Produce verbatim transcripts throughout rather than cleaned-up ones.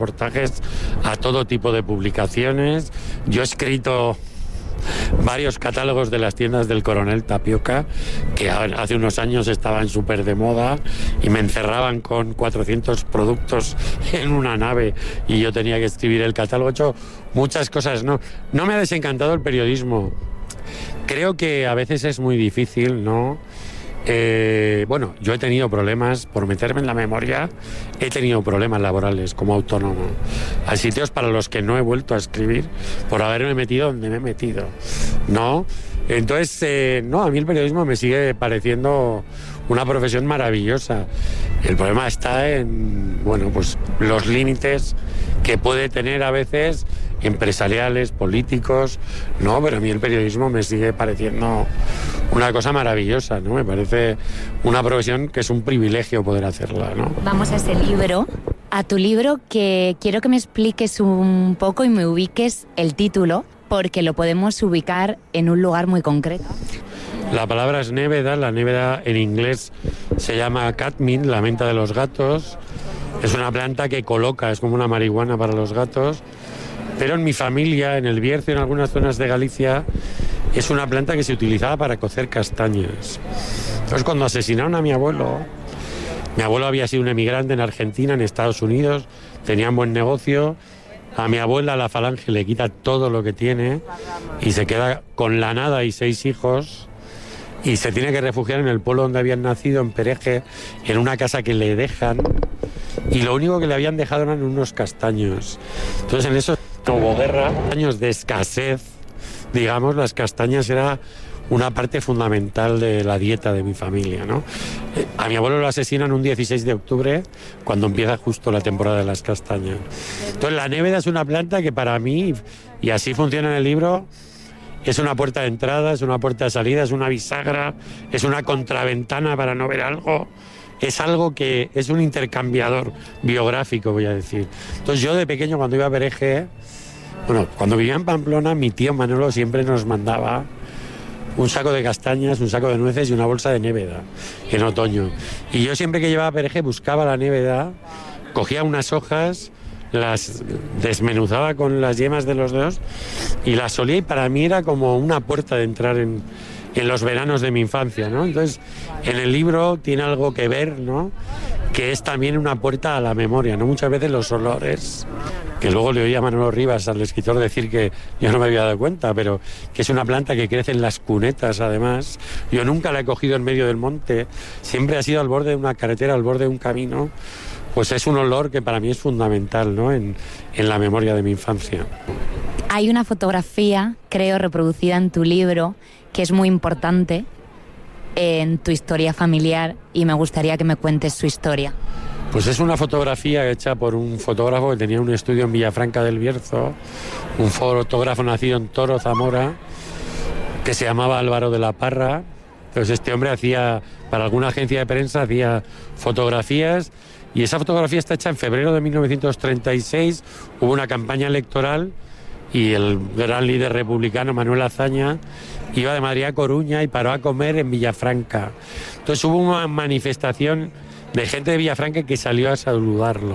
reportajes a todo tipo de publicaciones. Yo he escrito varios catálogos de las tiendas del Coronel Tapioca, que hace unos años estaban súper de moda y me encerraban con cuatrocientos productos en una nave y yo tenía que escribir el catálogo. He hecho muchas cosas. No, no me ha desencantado el periodismo. Creo que a veces es muy difícil, ¿no? Eh, bueno, yo he tenido problemas por meterme en la memoria, he tenido problemas laborales como autónomo. Hay sitios para los que no he vuelto a escribir por haberme metido donde me he metido, ¿no? Entonces, eh, no, a mí el periodismo me sigue pareciendo una profesión maravillosa. El problema está en, bueno, pues los límites que puede tener a veces empresariales, políticos, ¿no? Pero a mí el periodismo me sigue pareciendo una cosa maravillosa, ¿no? Me parece una profesión que es un privilegio poder hacerla, ¿no? Vamos a ese libro, a tu libro, que quiero que me expliques un poco y me ubiques el título, porque lo podemos ubicar en un lugar muy concreto. La palabra es néveda, la néveda en inglés se llama cadmin, la menta de los gatos. Es una planta que coloca, es como una marihuana para los gatos, pero en mi familia, en el Bierzo y en algunas zonas de Galicia, es una planta que se utilizaba para cocer castañas. Entonces, cuando asesinaron a mi abuelo, mi abuelo había sido un emigrante en Argentina, en Estados Unidos, tenía un buen negocio. A mi abuela la falange le quita todo lo que tiene y se queda con la nada y seis hijos y se tiene que refugiar en el pueblo donde habían nacido, en Pereje, en una casa que le dejan, y lo único que le habían dejado eran unos castaños. Entonces, en eso hubo guerra, años de escasez, digamos, las castañas era una parte fundamental de la dieta de mi familia, ¿no? A mi abuelo lo asesinan un dieciséis de octubre, cuando empieza justo la temporada de las castañas. Entonces, la néveda es una planta que para mí, y así funciona en el libro, es una puerta de entrada, es una puerta de salida, es una bisagra, es una contraventana para no ver algo. Es algo que es un intercambiador biográfico, voy a decir. Entonces, yo de pequeño, cuando iba a Pereje, bueno, cuando vivía en Pamplona, mi tío Manolo siempre nos mandaba un saco de castañas, un saco de nueces y una bolsa de néveda en otoño. Y yo siempre que llevaba a Pereje buscaba la néveda, cogía unas hojas, las desmenuzaba con las yemas de los dedos y las solía, y para mí era como una puerta de entrar en, en los veranos de mi infancia, ¿no? Entonces, en el libro tiene algo que ver, ¿no? Que es también una puerta a la memoria, ¿no? Muchas veces los olores, que luego le oía a Manolo Rivas, al escritor, decir que yo no me había dado cuenta, pero que es una planta que crece en las cunetas, además. Yo nunca la he cogido en medio del monte, siempre ha sido al borde de una carretera, al borde de un camino. Pues es un olor que para mí es fundamental, ¿no? en, en la memoria de mi infancia. Hay una fotografía, creo, reproducida en tu libro, que es muy importante en tu historia familiar, y me gustaría que me cuentes su historia. Pues es una fotografía hecha por un fotógrafo que tenía un estudio en Villafranca del Bierzo, un fotógrafo nacido en Toro, Zamora, que se llamaba Álvaro de la Parra. Entonces este hombre hacía, para alguna agencia de prensa, hacía fotografías, y esa fotografía está hecha en febrero de mil novecientos treinta y seis, hubo una campaña electoral y el gran líder republicano Manuel Azaña iba de Madrid a Coruña y paró a comer en Villafranca. Entonces hubo una manifestación de gente de Villafranca que salió a saludarlo.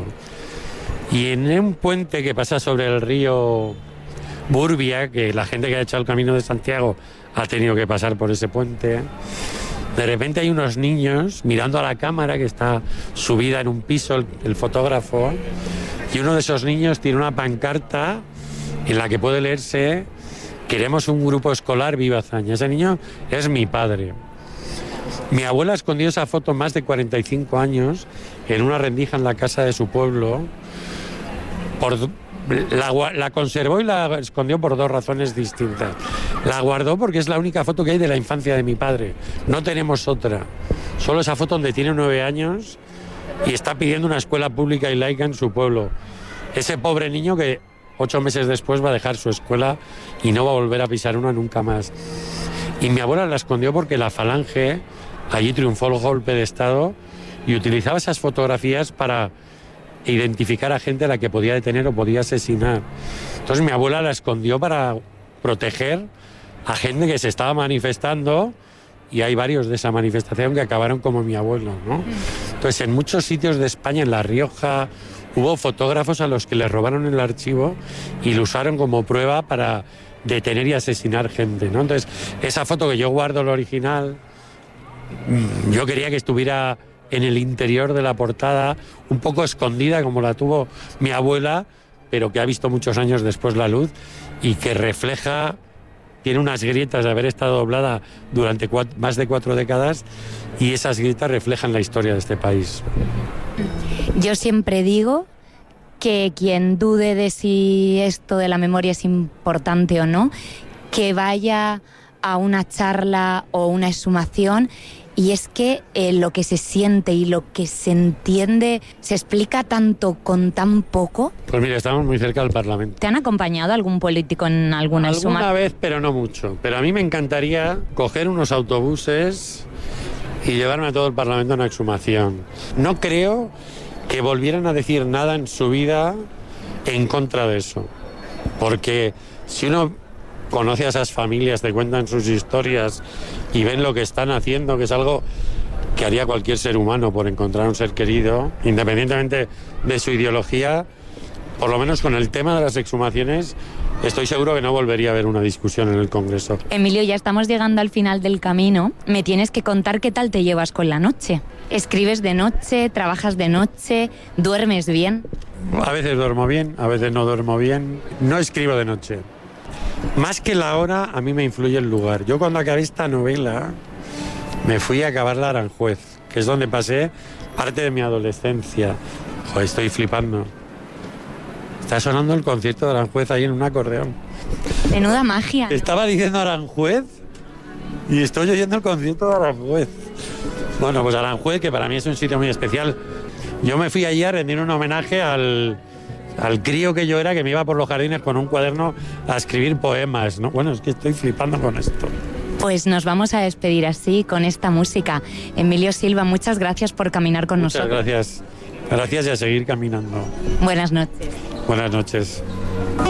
Y en un puente que pasa sobre el río Burbia, que la gente que ha hecho el Camino de Santiago ha tenido que pasar por ese puente, de repente hay unos niños mirando a la cámara que está subida en un piso, el, el fotógrafo, y uno de esos niños tiene una pancarta en la que puede leerse: queremos un grupo escolar, viva Azaña. Ese niño es mi padre. Mi abuela escondió esa foto más de cuarenta y cinco años en una rendija en la casa de su pueblo. Por, la, la conservó y la escondió por dos razones distintas. La guardó porque es la única foto que hay de la infancia de mi padre. No tenemos otra. Solo esa foto donde tiene nueve años y está pidiendo una escuela pública y laica en su pueblo. Ese pobre niño que ocho meses después va a dejar su escuela y no va a volver a pisar una nunca más. Y mi abuela la escondió porque la falange, allí triunfó el golpe de Estado, y utilizaba esas fotografías para identificar a gente a la que podía detener o podía asesinar. Entonces mi abuela la escondió para proteger a gente que se estaba manifestando, y hay varios de esa manifestación que acabaron como mi abuelo, ¿no? Entonces, en muchos sitios de España, en La Rioja hubo fotógrafos a los que les robaron el archivo y lo usaron como prueba para detener y asesinar gente, ¿no? Entonces, esa foto que yo guardo, el original, yo quería que estuviera en el interior de la portada, un poco escondida como la tuvo mi abuela, pero que ha visto muchos años después la luz y que refleja, tiene unas grietas de haber estado doblada durante cuatro, más de cuatro décadas, y esas grietas reflejan la historia de este país. Yo siempre digo que quien dude de si esto de la memoria es importante o no, que vaya a una charla o una exhumación. Y es que eh, lo que se siente y lo que se entiende se explica tanto con tan poco. Pues mira, estamos muy cerca del Parlamento. ¿Te han acompañado algún político en alguna exhumación? Alguna vez, pero no mucho. Pero a mí me encantaría coger unos autobuses y llevarme a todo el Parlamento a una exhumación. No creo que volvieran a decir nada en su vida en contra de eso. Porque si uno conoce a esas familias, te cuentan sus historias y ven lo que están haciendo, que es algo que haría cualquier ser humano por encontrar un ser querido, independientemente de su ideología, por lo menos con el tema de las exhumaciones, estoy seguro que no volvería a haber una discusión en el Congreso. Emilio, ya estamos llegando al final del camino. Me tienes que contar qué tal te llevas con la noche. ¿Escribes de noche? ¿Trabajas de noche? ¿Duermes bien? A veces duermo bien, a veces no duermo bien. No escribo de noche. Más que la hora, a mí me influye el lugar. Yo cuando acabé esta novela, me fui a acabarla a Aranjuez, que es donde pasé parte de mi adolescencia. Joder, estoy flipando. Está sonando el concierto de Aranjuez ahí en un acordeón. Menuda magia, ¿no? Estaba diciendo Aranjuez y estoy oyendo el concierto de Aranjuez. Bueno, pues Aranjuez, que para mí es un sitio muy especial. Yo me fui allí a rendir un homenaje al... al crío que yo era, que me iba por los jardines con un cuaderno a escribir poemas, ¿no? Bueno, es que estoy flipando con esto. Pues nos vamos a despedir así, con esta música. Emilio Silva, muchas gracias por caminar con muchas nosotros. Muchas gracias. Gracias y a seguir caminando. Buenas noches. Buenas noches.